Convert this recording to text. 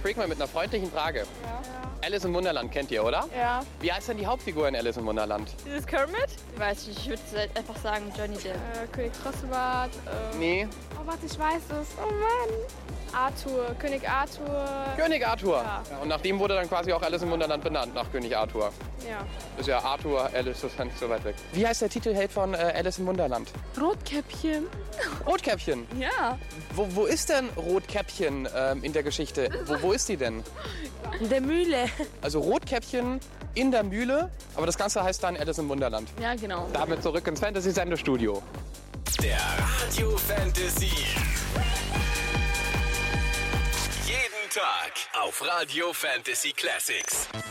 break mal mit einer freundlichen Frage. Ja. Alice im Wunderland kennt ihr, oder? Ja. Wie heißt denn die Hauptfigur in Alice im Wunderland? Dieses Kermit? Ich weiß nicht, ich würde einfach sagen Johnny Depp. König Drosselbart. Nee. Oh, warte, ich weiß es. Oh Mann. Arthur. König Arthur. König Arthur. Ja. Ja, und nach dem wurde dann quasi auch Alice im Wunderland benannt, nach König Arthur. Ja. Ist ja Arthur, Alice, das ist ja nicht so weit weg. Wie heißt der Titelheld von Alice im Wunderland? Rotkäppchen. Rotkäppchen. Ja. Wo ist denn Rotkäppchen in der Geschichte? Wo ist die denn? In der Mühle. Also Rotkäppchen in der Mühle, aber das Ganze heißt dann Alice im Wunderland. Ja, genau. Damit zurück ins Fantasy-Sendestudio. Der Radio Fantasy. Jeden Tag auf Radio Fantasy Classics.